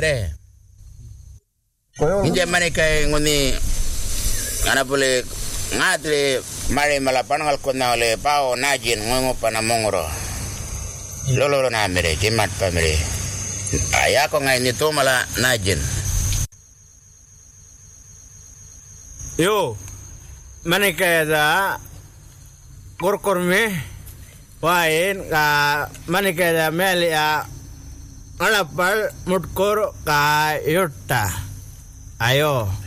mere. Inja maneka ngoni ana boleh ngadre mari malapan ngal kona ole pao najin ngongo pana mongoro. Lolo na mere kimat pa mere. Aya ko ngai nito mala najin. Yo maneka da korkorme wain ka maneka da melia alapal mutkor ka yurta. Ayo